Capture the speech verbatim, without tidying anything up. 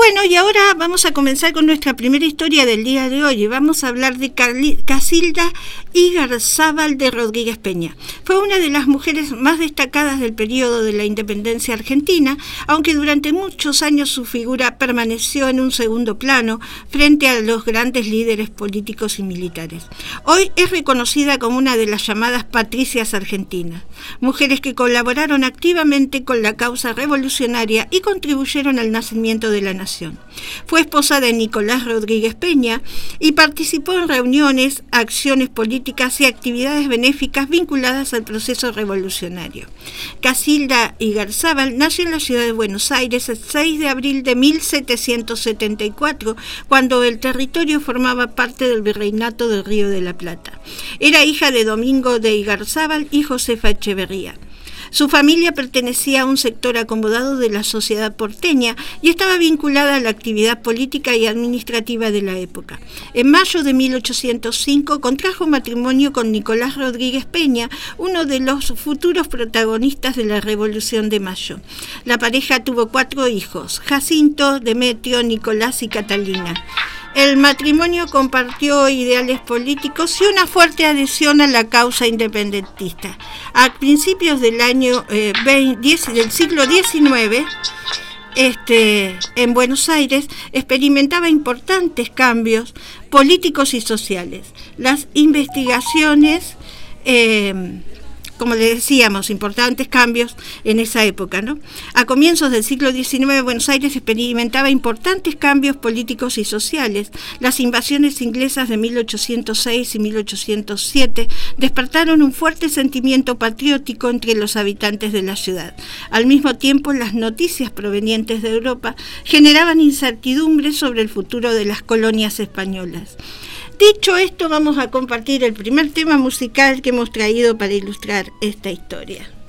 Bueno, y ahora vamos a comenzar con nuestra primera historia del día de hoy y vamos a hablar de Casilda Igarzábal de Rodríguez Peña. Fue una de las mujeres más destacadas del periodo de la independencia argentina, aunque durante muchos años su figura permaneció en un segundo plano frente a los grandes líderes políticos y militares. Hoy es reconocida como una de las llamadas patricias argentinas, mujeres que colaboraron activamente con la causa revolucionaria y contribuyeron al nacimiento de la nación. Fue esposa de Nicolás Rodríguez Peña y participó en reuniones, acciones políticas y actividades benéficas vinculadas al proceso revolucionario. Casilda Igarzábal nació en la ciudad de Buenos Aires el seis de abril de mil setecientos setenta y cuatro, cuando el territorio formaba parte del virreinato del Río de la Plata. Era hija de Domingo de Igarzábal y Josefa Echeverría. Su familia pertenecía a un sector acomodado de la sociedad porteña y estaba vinculada a la actividad política y administrativa de la época. En mayo de mil ochocientos cinco contrajo matrimonio con Nicolás Rodríguez Peña, uno de los futuros protagonistas de la Revolución de Mayo. La pareja tuvo cuatro hijos: Jacinto, Demetrio, Nicolás y Catalina. El matrimonio compartió ideales políticos y una fuerte adhesión a la causa independentista. A principios del año eh, veinte, del siglo diecinueve, este, en Buenos Aires experimentaba importantes cambios políticos y sociales. Las investigaciones, eh, como le decíamos, importantes cambios en esa época, ¿no? A comienzos del siglo diecinueve, Buenos Aires experimentaba importantes cambios políticos y sociales. Las invasiones inglesas de mil ochocientos seis y mil ochocientos siete despertaron un fuerte sentimiento patriótico entre los habitantes de la ciudad. Al mismo tiempo, las noticias provenientes de Europa generaban incertidumbre sobre el futuro de las colonias españolas. Dicho esto, vamos a compartir el primer tema musical que hemos traído para ilustrar esta historia.